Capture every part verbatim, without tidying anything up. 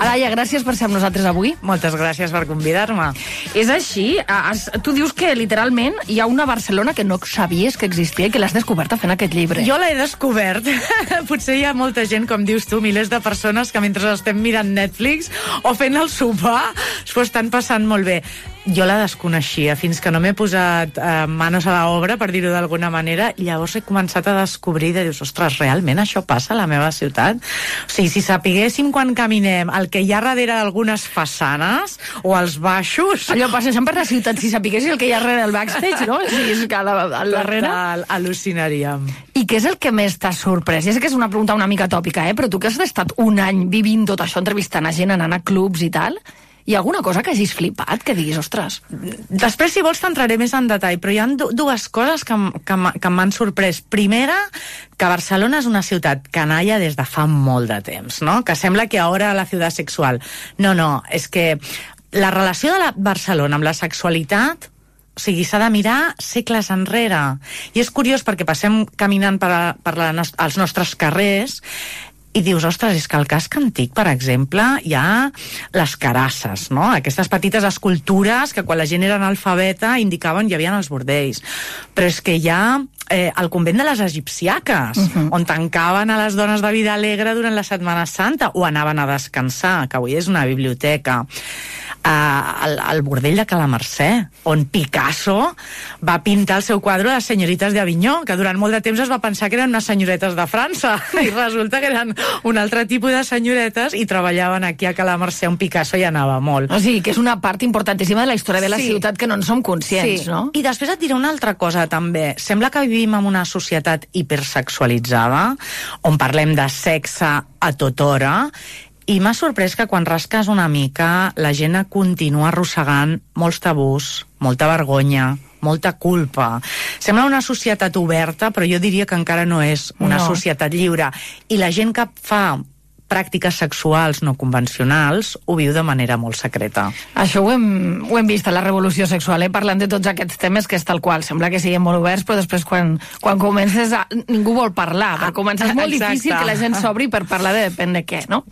Alaia, gràcies per ser amb nosaltres avui. Moltes gràcies per convidar-me. És així, has, tu dius que literalment hi ha una Barcelona que no sabies que existia i que l'has descoberta fent aquest llibre. Jo l'he descobert. Potser hi ha molta gent, com dius tu, milers de persones que mentre estem mirant Netflix o fent el sopar s'ho estan passant molt bé. Jo la desconeixia fins que no m'he posat eh, manos a l'obra, per dir-ho d'alguna manera, i llavors he començat a descobrir, de dius, ostres, realment això passa a la meva ciutat? O sigui, si sapiguéssim quan caminem el que hi ha darrere d'algunes façanes o als baixos... Allò passa sempre a la ciutat, si sapiguessis el que hi ha darrere del backstage, no? Si és que al darrere... Total, al·lucinaríem. I què és el que més t'ha sorprès? Ja sé que és una pregunta una mica tòpica, eh? Però tu que has estat un any vivint tot això, entrevistant a gent, anant a clubs i tal... Hi ha alguna cosa que hagis flipat, que diguis, ostres... Després, si vols, t'entraré més en detall, però hi ha dues coses que, que, que m'han sorprès. Primera, que Barcelona és una ciutat canalla des de fa molt de temps, no? Que sembla que ara la ciutat sexual... No, no, és que la relació de la Barcelona amb la sexualitat... O sigui, s'ha de mirar segles enrere. I és curiós perquè passem caminant per, a, per la, als nostres carrers i dius, ostres, és que al casc antic, per exemple, hi ha les carasses, no? Aquestes petites escultures que quan la gent era analfabeta indicaven hi havia els bordells. Però és que hi ha eh, el convent de les egipciaques, uh-huh. on tancaven a les dones de vida alegre durant la Setmana Santa o anaven a descansar, que avui és una biblioteca. Uh, el, el bordell de Cala Mercè, on Picasso va pintar el seu quadre de les senyorites d'Avinyó, que durant molt de temps es va pensar que eren unes senyoretes de França, i resulta que eren un altre tipus de senyoretes i treballaven aquí a Cala Mercè, on Picasso hi anava molt. O sigui, que és una part importantíssima de la història de la sí. ciutat que no en som conscients, sí. no? I després et diré una altra cosa, també. Sembla que vivim en una societat hipersexualitzada, on parlem de sexe a tota hora, i m'ha sorprès que quan rasques una mica la gent continua arrossegant molts tabús, molta vergonya, molta culpa. Sembla una societat oberta, però jo diria que encara no és una no. societat lliure. I la gent que fa pràctiques sexuals no convencionals ho viu de manera molt secreta. Això ho hem, ho hem vist a la revolució sexual, eh? Parlant de tots aquests temes que és tal qual. Sembla que siguin molt oberts, però després quan, quan comences a... ningú vol parlar. Per començar és molt Exacte. difícil que la gent s'obri per parlar de depèn de què, no?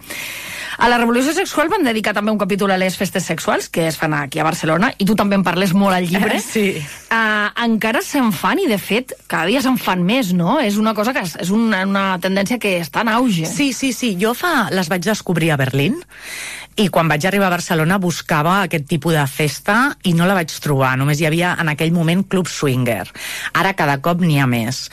A la Revolució Sexual van dedicar també un capítol a les festes sexuals, que es fan aquí a Barcelona, i tu també en parles molt al llibre. Sí. Uh, encara se'n fan, i de fet, cada dia se'n fan més, no? És una cosa que és, és una, una tendència que està en auge. Sí, sí, sí. Jo fa... les vaig descobrir a Berlín, i quan vaig arribar a Barcelona buscava aquest tipus de festa i no la vaig trobar. Només hi havia en aquell moment club swinger. Ara cada cop n'hi ha més.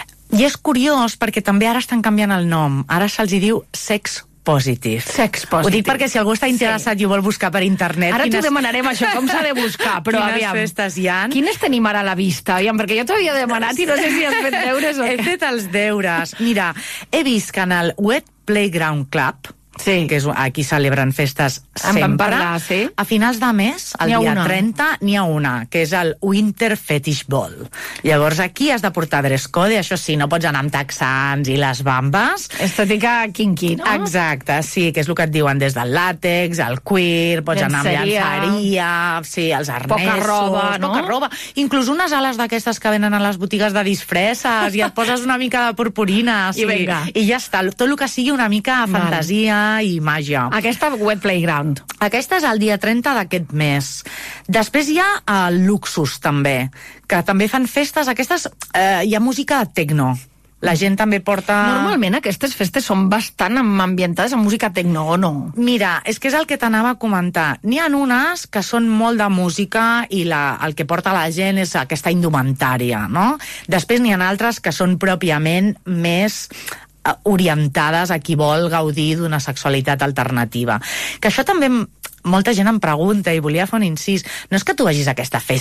I és curiós perquè també ara estan canviant el nom. Ara se'ls hi diu sex positive. Sex positive. Ho dic perquè si algú està interessat sí. i ho vol buscar per internet... Ara quines... t'ho demanarem, això, com s'ha de buscar, però quines aviam. festes hi ha? Quines tenim ara a la vista? Aviam, perquè jo t'ho havia demanat i no sé si has fet deures o He què. fet els deures. Mira, he vist que en el Wet Playground Club, sí. que és, aquí celebren festes en sempre, vam parlar, sí. a finals de mes, el dia una. trenta, n'hi ha una, que és el Winter Fetish Ball. Llavors aquí has de portar dress code, i això sí, no pots anar amb texans i les bambes. Estètica kinky, no? Exacte, sí, que és el que et diuen des del làtex, el cuir, pots anar amb llançaria, sí, els arnesos, poca roba, no? Poca roba. Inclús unes ales d'aquestes que venen a les botigues de disfresses i et poses una mica de purpurina, sí, I vinga. I ja està, tot el que sigui una mica Val. fantasia i màgia. Aquesta Wet Playground. Aquesta és el dia trenta d'aquest mes. Després hi ha el Luxus, també, que també fan festes. Aquestes, eh, hi ha música tecno. La gent també porta... Normalment aquestes festes són bastant ambientades amb música tecno, o no? Mira, és que és el que t'anava a comentar. N'hi ha unes que són molt de música i la, el que porta la gent és aquesta indumentària, no? Després n'hi ha altres que són pròpiament més orientades a qui vol gaudir d'una sexualitat alternativa. Que això també molta gent em pregunta, i volia fer un incís, no és que tu vagis a aquesta festa